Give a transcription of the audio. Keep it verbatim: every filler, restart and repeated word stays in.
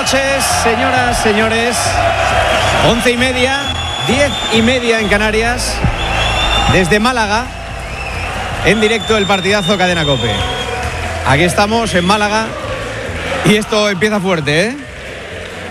noches, señoras, señores. Once y media, diez y media en Canarias. Desde Málaga, en directo el partidazo Cadena COPE. Aquí estamos en Málaga y esto empieza fuerte, ¿eh?